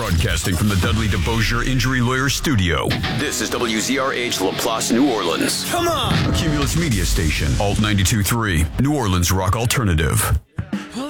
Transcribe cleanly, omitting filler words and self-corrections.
Broadcasting from the Dudley DeBosier Injury Lawyer Studio. This is WZRH LaPlace, New Orleans. Come on! A Cumulus Media Station, Alt 92.3, New Orleans Rock Alternative.